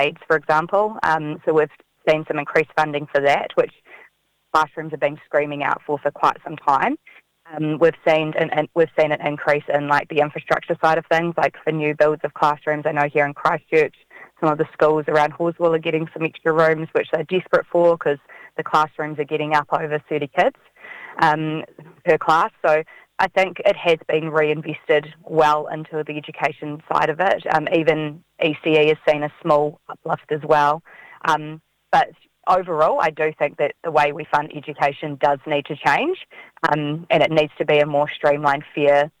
aids, for example. So we've seen some increased funding for that, which classrooms have been screaming out for quite some time. We've seen an increase in like the infrastructure side of things, like for new builds of classrooms. I know here in Christchurch, some of the schools around Horswell are getting some extra rooms, which they're desperate for because the classrooms are getting up over 30 kids per class. So I think it has been reinvested well into the education side of it. Even ECE has seen a small uplift as well. But overall, I do think that the way we fund education does need to change, and it needs to be a more streamlined, fair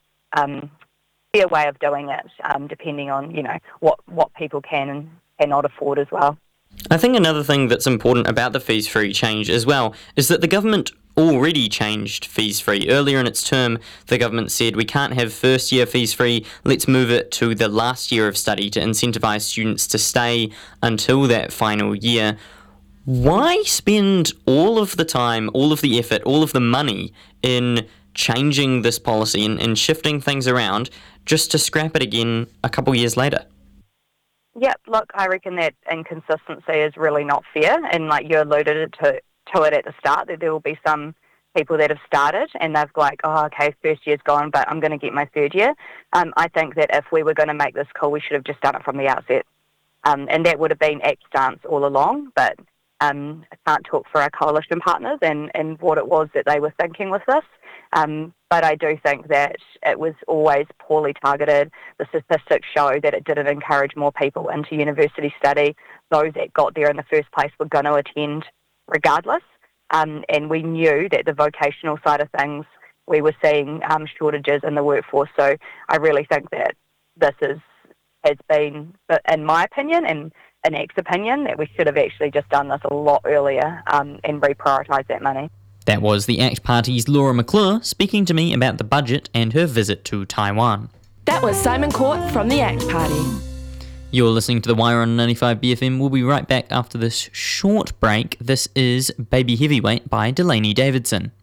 way of doing it, depending on what people can and cannot afford as well. I think another thing that's important about the fees-free change as well is that the government already changed fees-free. Earlier in its term, the government said we can't have first year fees-free, let's move it to the last year of study to incentivise students to stay until that final year. Why spend all of the time, all of the effort, all of the money in changing this policy and shifting things around just to scrap it again a couple years later? Yeah, look, I reckon that inconsistency is really not fair, and like you alluded to it at the start, that there will be some people that have started and they've like, oh, okay, first year's gone, but I'm going to get my third year. I think that if we were going to make this call, we should have just done it from the outset, and that would have been ACT's stance all along, but I can't talk for our coalition partners and what it was that they were thinking with this. But I do think that it was always poorly targeted. The statistics show that it didn't encourage more people into university study. Those that got there in the first place were going to attend regardless. And we knew that the vocational side of things, we were seeing shortages in the workforce. So I really think that this has been, in my opinion, and in ACT's opinion, that we should have actually just done this a lot earlier and reprioritised that money. That was the ACT Party's Laura McClure speaking to me about the budget and her visit to Taiwan. That was Simon Court from the ACT Party. You're listening to The Wire on 95 BFM. We'll be right back after this short break. This is Baby Heavyweight by Delaney Davidson.